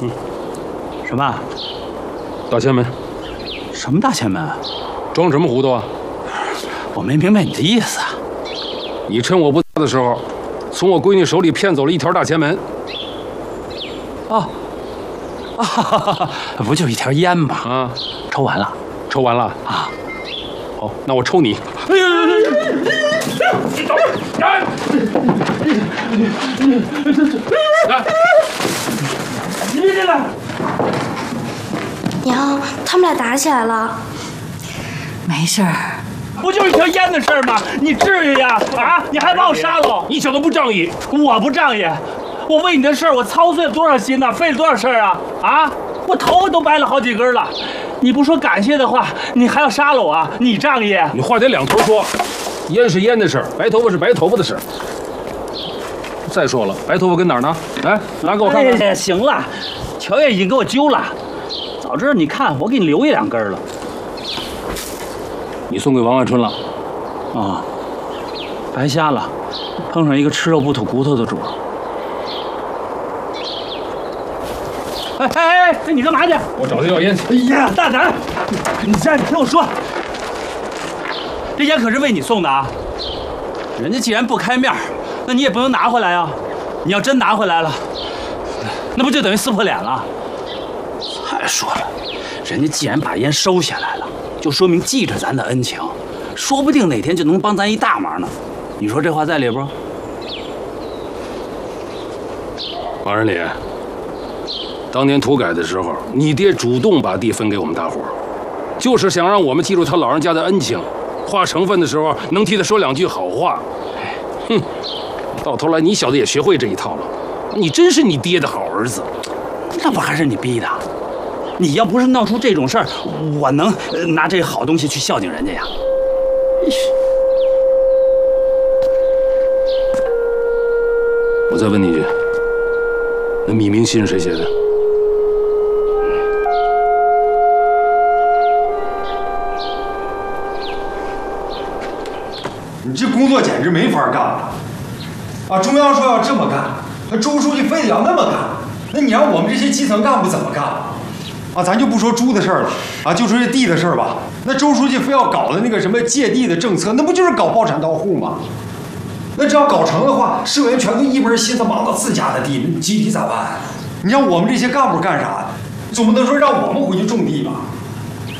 什么？ 大前门。 什么大前门？ 装什么糊涂啊？ 我没明白你的意思啊。 你趁我不在的时候，从我闺女手里骗走了一条大前门。 哦，不就一条烟吗？ 啊， 抽完了。 抽完了啊？ 好，那我抽你。 哎呀！ 你等会儿，来， 你别进来！ 娘，他们俩打起来了。 没事儿， 不就一条烟的事儿吗？你至于呀？啊！你还把我杀了？ 你小子不仗义！ 我不仗义，我为你的事儿我操碎了多少心呐，费了多少事儿啊！啊！我头发都白了好几根了。你不说感谢的话，你还要杀了我啊？你仗义？ 你话得两头说，烟是烟的事儿，白头发是白头发的事儿。再说了，白头发跟哪儿呢？来，拿给我看看。 哎呀，行了，乔爷已经给我揪了。早知道你看，我给你留一两根了。 你送给王万春了？ 啊，白瞎了，碰上一个吃肉不吐骨头的主。哎，你干嘛去？ 我找他要烟去。 哎呀，大胆！你听我说，这烟可是为你送的啊。人家既然不开面，那你也不能拿回来啊。你要真拿回来了，那不就等于撕破脸了？再说了，人家既然把烟收下来了，就说明记着咱的恩情，说不定哪天就能帮咱一大忙呢。你说这话在理不？ 王仁礼，当年土改的时候，你爹主动把地分给我们大伙儿，就是想让我们记住他老人家的恩情，划成分的时候能替他说两句好话。哼，到头来你小子也学会这一套了，你真是你爹的好儿子。 那不还是你逼的？你要不是闹出这种事儿，我能拿这好东西去孝敬人家呀？ 我再问你一句，那米明信是谁写的？ 你这工作简直没法干了！啊，中央说要这么干，那周书记非得要那么干，那你让我们这些基层干部怎么干？啊，咱就不说猪的事儿了，啊，就说这地的事儿吧。那周书记非要搞的那个什么借地的政策，那不就是搞包产到户吗？那只要搞成的话，社员全都一门心思忙到自家的地，那集体咋办？你让我们这些干部干啥？总不能说让我们回去种地吧？